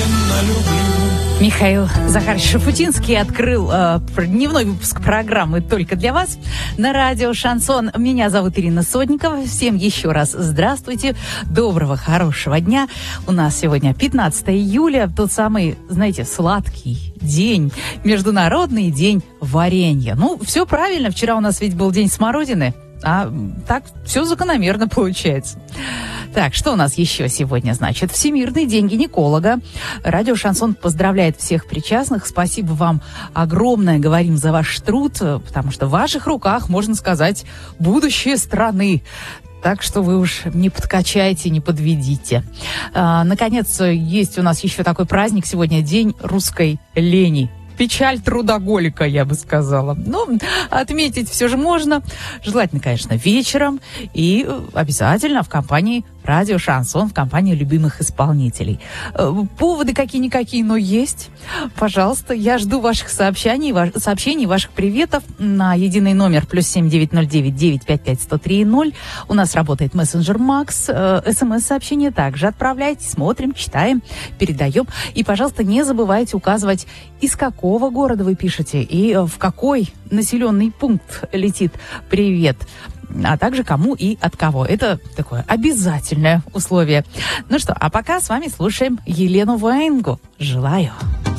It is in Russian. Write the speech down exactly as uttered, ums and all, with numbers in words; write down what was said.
безмерно люблю. Михаил Захарович Шафутинский открыл э, дневной выпуск программы «Только для вас» на радио «Шансон». Меня зовут Ирина Сотникова. Всем еще раз здравствуйте. Доброго, хорошего дня. У нас сегодня пятнадцатое июля, тот самый, знаете, сладкий день, Международный день варенья. Ну, все правильно. Вчера у нас ведь был день смородины. А так все закономерно получается. Так, что у нас еще сегодня, значит? Всемирный день гинеколога. Радио «Шансон» поздравляет всех причастных. Спасибо вам огромное, говорим, за ваш труд, потому что в ваших руках, можно сказать, будущее страны. Так что вы уж не подкачайте, не подведите. А, наконец, есть у нас еще такой праздник сегодня, День русской лени. Печаль трудоголика, я бы сказала. Но отметить все же можно. Желательно, конечно, вечером. И обязательно в компании радио «Шансон», в компании любимых исполнителей. Поводы какие-никакие, но есть. Пожалуйста, я жду ваших сообщений, ваш, сообщений, ваших приветов на единый номер плюс семь девять ноль девять девять пять пять сто три ноль. У нас работает мессенджер Макс. СМС-сообщения также отправляйте, смотрим, читаем, передаем. И, пожалуйста, не забывайте указывать, из какого города вы пишете и в какой населенный пункт летит привет, а также кому и от кого. Это такое обязательное условие. Ну что, а пока с вами слушаем Елену Ваенгу. Желаю.